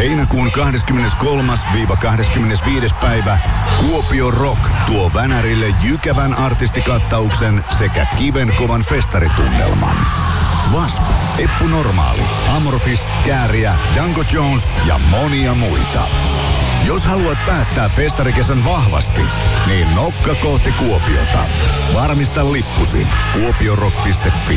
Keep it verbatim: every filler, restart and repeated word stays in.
Heinäkuun kahdeskymmeneskolmas kahdeskymmenesviides päivä Kuopio Rock tuo Vänärille jykevän artistikattauksen sekä kivenkovan festaritunnelman. W A S P, Eppu Normaali, Amorphis, Kääriä, Danko Jones ja monia muita. Jos haluat päättää festarikesän vahvasti, niin nokka kohti Kuopiota. Varmista lippusi kuopiorock piste fi.